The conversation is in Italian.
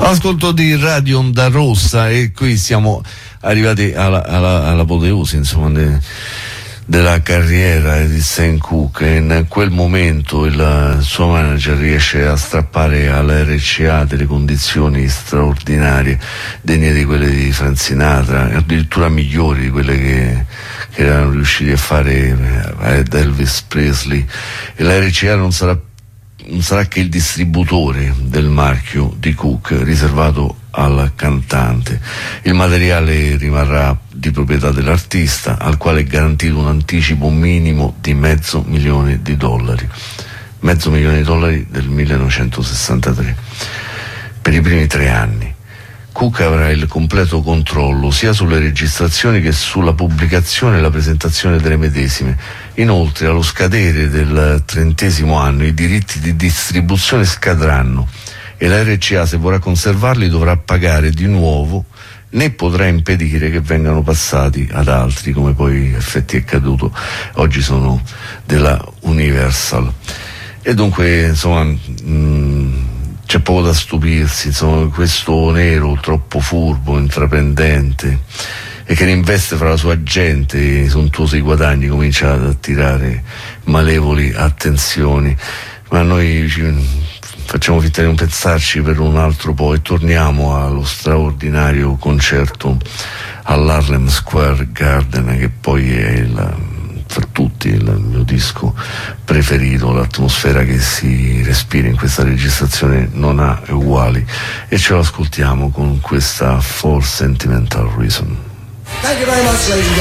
L'ascolto di Radio Onda Rossa, e qui siamo arrivati all'apoteosi, insomma, della carriera di Sam Cooke. In quel momento il suo manager riesce a strappare all'RCA delle condizioni straordinarie, degne di quelle di Frank Sinatra, addirittura migliori di quelle che erano riusciti a fare ad Elvis Presley, e l'RCA non sarà che il distributore del marchio di Cooke riservato al cantante. Il materiale rimarrà di proprietà dell'artista, al quale è garantito un anticipo minimo di $500,000. $500,000 del 1963 per i primi 3 anni. Cooke avrà il completo controllo sia sulle registrazioni che sulla pubblicazione e la presentazione delle medesime. Inoltre, allo scadere del 30° anno, i diritti di distribuzione scadranno e la RCA, se vorrà conservarli, dovrà pagare di nuovo, né potrà impedire che vengano passati ad altri, come poi effetti è accaduto. Oggi sono della Universal. E dunque, insomma, c'è poco da stupirsi, insomma, questo nero troppo furbo, intraprendente, e che reinveste fra la sua gente i sontuosi guadagni, comincia ad attirare malevoli attenzioni. Ma noi facciamo finta di non pensarci per un altro po' e torniamo allo straordinario concerto all'Harlem Square Garden, che poi è per tutti il mio disco preferito. L'atmosfera che si respira in questa registrazione non ha uguali, e ce lo ascoltiamo con questa For Sentimental Reason. Thank you very much, ladies and gentlemen.